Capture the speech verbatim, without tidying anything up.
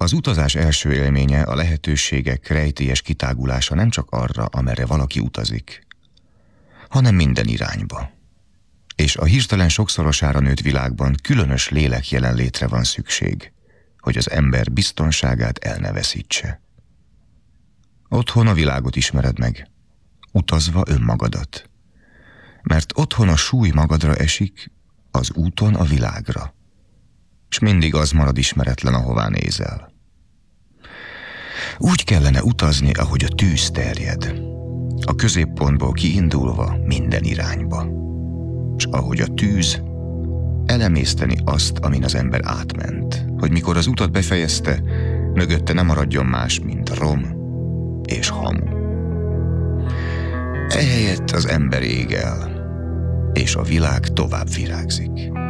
Az utazás első élménye, a lehetőségek rejtélyes kitágulása nem csak arra, amerre valaki utazik, hanem minden irányba. És a hirtelen sokszorosára nőtt világban különös lélek jelenlétre van szükség, hogy az ember biztonságát el ne veszítse. Otthon a világot ismered meg, utazva önmagadat. Mert otthon a súly magadra esik, az úton a világra, s mindig az marad ismeretlen, ahová nézel. Úgy kellene utazni, ahogy a tűz terjed, a középpontból kiindulva minden irányba, s ahogy a tűz, elemészteni azt, amin az ember átment, hogy mikor az utat befejezte, mögötte nem maradjon más, mint rom és hamu. Ehelyett az ember ég el, és a világ tovább virágzik.